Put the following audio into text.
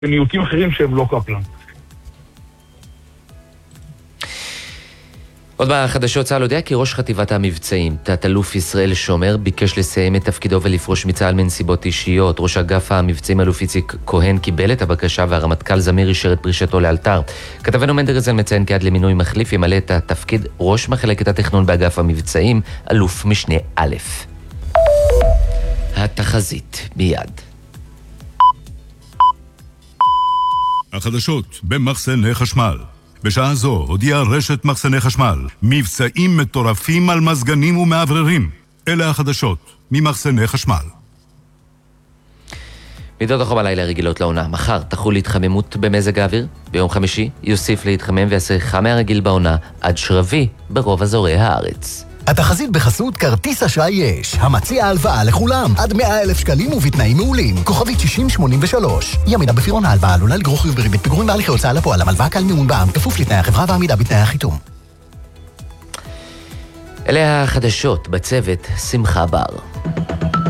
ומיעוטים אחרים שהם לא קפלן. עוד בחדשות צה"ל הודיע כי ראש חטיבת המבצעים, תת-אלוף ישראל שומר, ביקש לסיים את תפקידו ולפרוש מצה"ל מנסיבות אישיות. ראש אגף המבצעים אלוף איציק כהן קיבל את הבקשה והרמטכ"ל זמיר אישר את פרישתו לאלתר. כתבנו מנדרזל מציין כי עד למינוי מחליף ימלא את התפקיד ראש מחלקת התכנון באגף המבצעים, אלוף משנה א'. התחזית מיד. החדשות במחסני חשמל. בשעה זו הודיעה רשת מחסני חשמל מבצעים מטורפים על מזגנים ומעבררים. אלה החדשות ממחסני חשמל. מידות החום הלילה רגילות לעונה. מחר תחול התחממות במזג האוויר. ביום חמישי יוסיף להתחמם ויעשה חם מהרגיל בעונה עד שרבי ברוב אזורי הארץ. התחזית בחסות כרטיס אשראי יש, המציע הלוואה לכולם, עד 100,000 שקלים ובתנאים מעולים. כוכבית 6083. ימידה בפירעון ההלוואה עלולה לגרור חיוב בריבית פיגורים והליכי הוצאה לפועל. המלוואה קל מימון בע"מ, כפוף לתנאי החברה ועמידה בתנאי החיתום. אלה החדשות, בצוות שמחה בר.